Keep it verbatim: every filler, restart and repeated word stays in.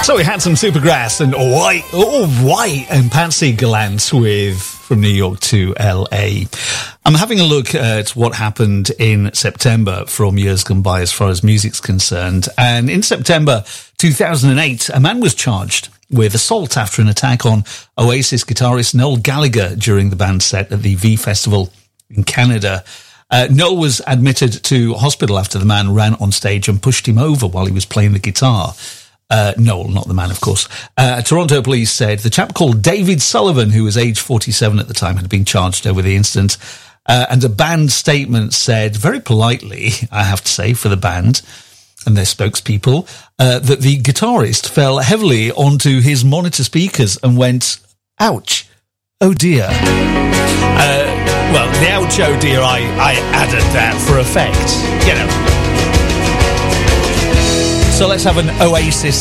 So we had some Supergrass and White, oh, White and Patsy Gallant with From New York to L A. I'm having a look at what happened in September from years gone by as far as music's concerned. And in September two thousand eight, a man was charged with assault after an attack on Oasis guitarist Noel Gallagher during the band's set at the V Festival in Canada. Uh, Noel was admitted to hospital after the man ran on stage and pushed him over while he was playing the guitar. Uh, Noel, not the man, of course. Uh, Toronto police said the chap called David Sullivan, who was age forty-seven at the time, had been charged over the incident. Uh, and a band statement said, very politely, I have to say, for the band and their spokespeople, uh, that the guitarist fell heavily onto his monitor speakers and went, ouch, oh dear. Uh, well, the ouch, oh dear, I, I added that for effect, you know. So let's have an Oasis